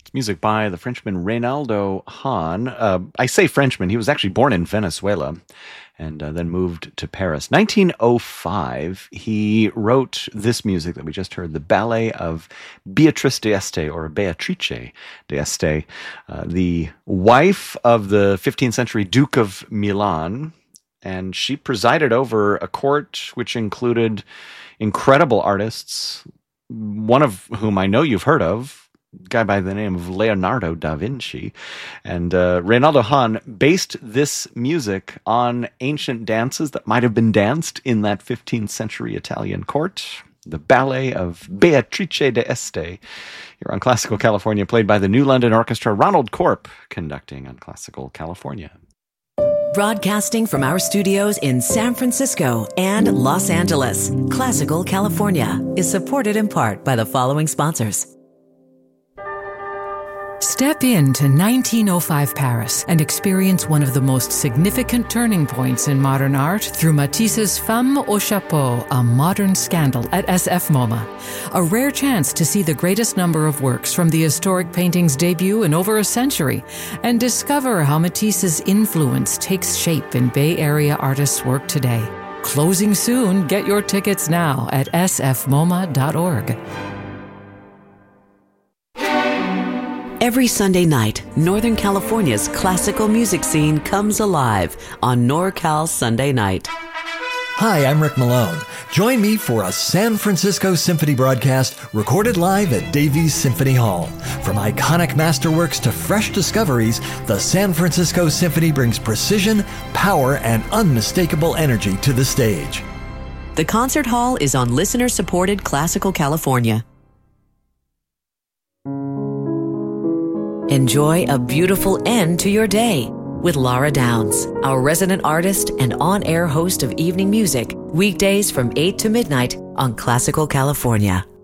It's music by the Frenchman Reynaldo Hahn. I say Frenchman, he was actually born in Venezuela and then moved to Paris. 1905, he wrote this music that we just heard, the ballet of Beatrice d'Este, or Beatrice d'Este, the wife of the 15th century Duke of Milan. And she presided over a court which included incredible artists, one of whom I know you've heard of, a guy by the name of Leonardo da Vinci. And Reynaldo Hahn based this music on ancient dances that might have been danced in that 15th century Italian court. The ballet of Beatrice d'Este here on Classical California, played by the New London Orchestra, Ronald Korp conducting on Classical California. Broadcasting from our studios in San Francisco and Los Angeles, Classical California is supported in part by the following sponsors. Step into 1905 Paris and experience one of the most significant turning points in modern art through Matisse's Femme au Chapeau, a modern scandal at SF MoMA. A rare chance to see the greatest number of works from the historic painting's debut in over a century and discover how Matisse's influence takes shape in Bay Area artists' work today. Closing soon. Get your tickets now at sfmoma.org. Every Sunday night, Northern California's classical music scene comes alive on NorCal Sunday Night. Hi, I'm Rick Malone. Join me for a San Francisco Symphony broadcast recorded live at Davies Symphony Hall. From iconic masterworks to fresh discoveries, the San Francisco Symphony brings precision, power, and unmistakable energy to the stage. The concert hall is on listener-supported Classical California. Enjoy a beautiful end to your day with Laura Downs, our resident artist and on-air host of evening music, weekdays from 8 to midnight on Classical California.